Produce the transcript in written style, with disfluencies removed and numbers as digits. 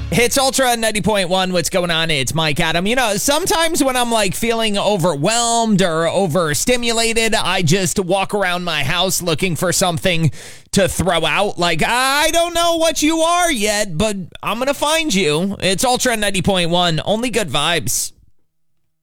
It's Ultra 90.1. What's going on? It's Mike Adam. You know, sometimes when I'm like feeling overwhelmed or overstimulated, I just walk around my house looking for something to throw out. Like, I don't know what you are yet, but I'm going to find you. It's Ultra 90.1. Only good vibes.